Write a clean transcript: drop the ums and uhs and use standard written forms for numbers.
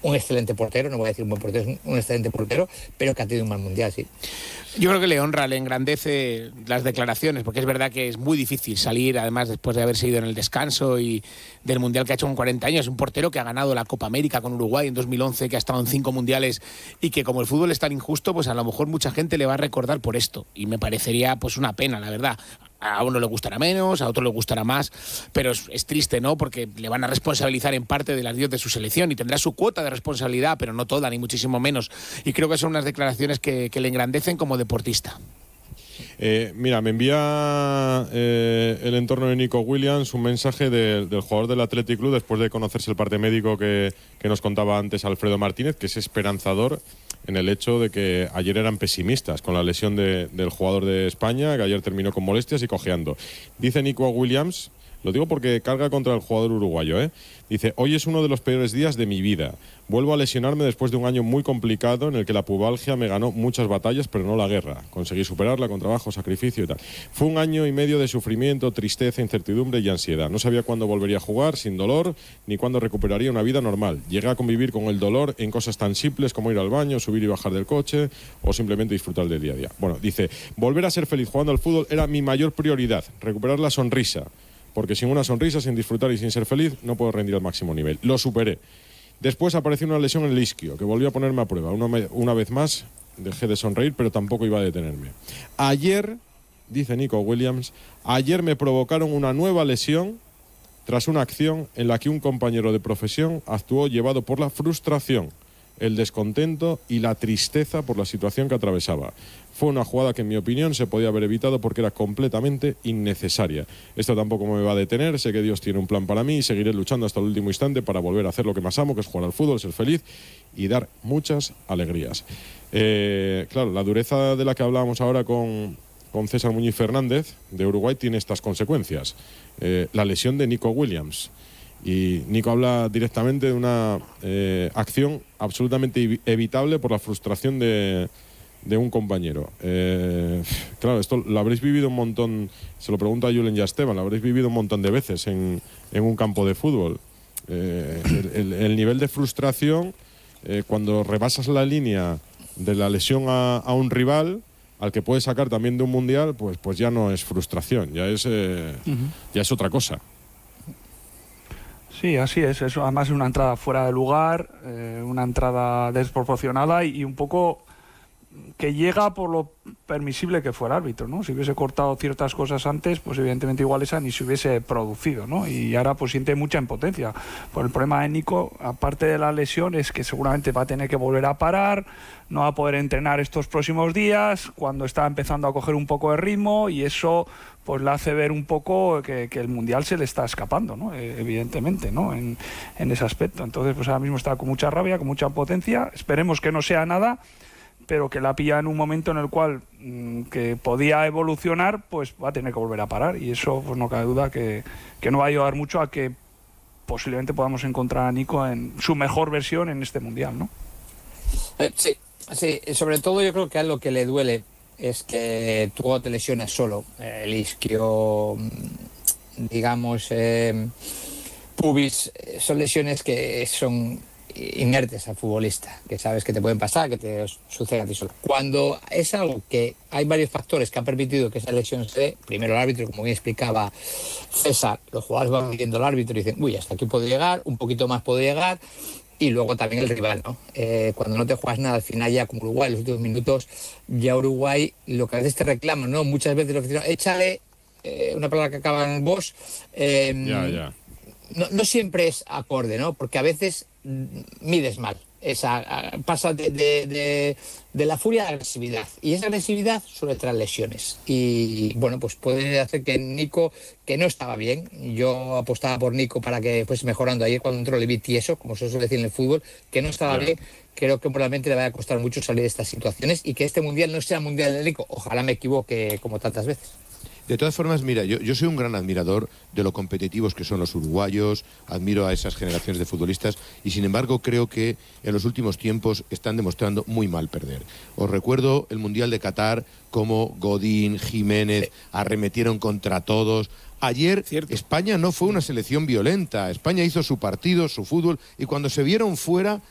un excelente portero, no voy a decir un buen portero, es un excelente portero, pero que ha tenido un mal mundial, sí. Yo creo que le honra, le engrandece las declaraciones, porque es verdad que es muy difícil salir, además después de haberse ido en el descanso y del mundial que ha hecho con 40 años, un portero que ha ganado la Copa América con Uruguay en 2011, que ha estado en 5 mundiales y que como el fútbol es tan injusto, pues a lo mejor mucha gente le va a recordar por esto y me parecería pues una pena, la verdad. A uno le gustará menos, a otro le gustará más, pero es triste, ¿no? Porque le van a responsabilizar en parte del adiós de su selección y tendrá su cuota de responsabilidad, pero no toda, ni muchísimo menos. Y creo que son unas declaraciones que le engrandecen como deportista. Mira, me envía el entorno de Nico Williams un mensaje del jugador del Athletic Club después de conocerse el parte médico que nos contaba antes Alfredo Martínez, que es esperanzador en el hecho de que ayer eran pesimistas con la lesión del jugador de España, que ayer terminó con molestias y cojeando. Dice Nico Williams, lo digo porque carga contra el jugador uruguayo, dice: hoy es uno de los peores días de mi vida. Vuelvo a lesionarme después de un año muy complicado en el que la pubalgia me ganó muchas batallas, pero no la guerra. Conseguí superarla con trabajo, sacrificio y tal. Fue un año y medio de sufrimiento, tristeza, incertidumbre y ansiedad. No sabía cuándo volvería a jugar sin dolor, ni cuándo recuperaría una vida normal. Llegué a convivir con el dolor en cosas tan simples como ir al baño, subir y bajar del coche o simplemente disfrutar del día a día. Bueno, dice, volver a ser feliz jugando al fútbol era mi mayor prioridad, recuperar la sonrisa. Porque sin una sonrisa, sin disfrutar y sin ser feliz, no puedo rendir al máximo nivel. Lo superé. Después apareció una lesión en el isquio, que volvió a ponerme a prueba. Una vez más, dejé de sonreír, pero tampoco iba a detenerme. Ayer, dice Nico Williams, ayer me provocaron una nueva lesión tras una acción en la que un compañero de profesión actuó llevado por la frustración, el descontento y la tristeza por la situación que atravesaba. Fue una jugada que en mi opinión se podía haber evitado porque era completamente innecesaria. Esto tampoco me va a detener, sé que Dios tiene un plan para mí y seguiré luchando hasta el último instante para volver a hacer lo que más amo, que es jugar al fútbol, ser feliz y dar muchas alegrías. Claro, la dureza de la que hablábamos ahora con César Muñiz Fernández de Uruguay tiene estas consecuencias. La lesión de Nico Williams. Y Nico habla directamente de una acción absolutamente evitable por la frustración de un compañero. Claro, esto lo habréis vivido un montón, se lo pregunto a Julen y a Esteban, lo habréis vivido un montón de veces en un campo de fútbol. El nivel de frustración, cuando rebasas la línea de la lesión a un rival, al que puedes sacar también de un mundial, pues ya no es frustración, ya es otra cosa. Sí, así es. Eso además es una entrada fuera de lugar, una entrada desproporcionada y un poco que llega por lo permisible que fue el árbitro, ¿no? Si hubiese cortado ciertas cosas antes, pues evidentemente igual esa ni se hubiese producido, ¿no? Y ahora pues siente mucha impotencia. Por el problema de Nico, aparte de la lesión, es que seguramente va a tener que volver a parar, no va a poder entrenar estos próximos días, cuando está empezando a coger un poco de ritmo, y eso pues le hace ver un poco que el Mundial se le está escapando, ¿no? Evidentemente, ¿no? En ese aspecto. Entonces pues ahora mismo está con mucha rabia, con mucha potencia. Esperemos que no sea nada, pero que la pilla en un momento en el cual que podía evolucionar, pues va a tener que volver a parar, y eso pues no cabe duda que no va a ayudar mucho a que posiblemente podamos encontrar a Nico en su mejor versión en este Mundial, ¿no? Sí, sobre todo yo creo que a lo que le duele es que tú te lesionas solo, el isquio, digamos, pubis, son lesiones que son inertes al futbolista, que sabes que te pueden pasar, que te sucede a ti solo. Cuando es algo que hay varios factores que han permitido que esa lesión se dé, primero el árbitro, como bien explicaba César, los jugadores van viendo al árbitro y dicen, uy, hasta aquí puedo llegar, un poquito más puedo llegar, y luego también el rival, ¿no? Cuando no te juegas nada, al final ya como Uruguay, en los últimos minutos, ya Uruguay, lo que a veces te reclaman, ¿no? Muchas veces lo que dicen, échale, una palabra que acaba en vos, no siempre es acorde, ¿no? Porque a veces mides mal. Pasa de la furia a la agresividad, y esa agresividad suele traer lesiones, y bueno, pues puede hacer que Nico, que no estaba bien, yo apostaba por Nico para que fuese mejorando. Ayer cuando entró le vi tieso, como se suele decir en el fútbol, que no estaba bien. Creo que probablemente le vaya a costar mucho salir de estas situaciones, y que este mundial no sea mundial de Nico. Ojalá me equivoque como tantas veces. De todas formas, mira, yo soy un gran admirador de lo competitivos que son los uruguayos, admiro a esas generaciones de futbolistas, y sin embargo creo que en los últimos tiempos están demostrando muy mal perder. Os recuerdo el Mundial de Qatar, cómo Godín, Jiménez arremetieron contra todos. Ayer España no fue una selección violenta, España hizo su partido, su fútbol, y cuando se vieron fuera